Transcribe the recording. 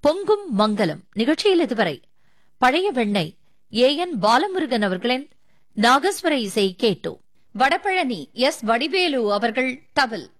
பொங்கும் மங்கலம் நிகழ்ச்சியில் இதுவரை பழைய வெண்ணெய் ஏ.என். பாலமுருகன் அவர்களின் நாகஸ்வர இசை கேட்டோம். வடபழனி எஸ். வடிவேலு அவர்கள் தவில்.